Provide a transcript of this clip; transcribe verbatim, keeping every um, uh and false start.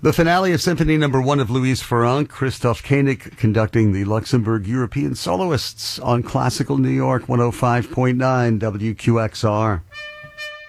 The finale of Symphony Number One of Louise Farrenc, Christoph Koenig conducting the Luxembourg European Soloists on Classical New York one oh five point nine W Q X R.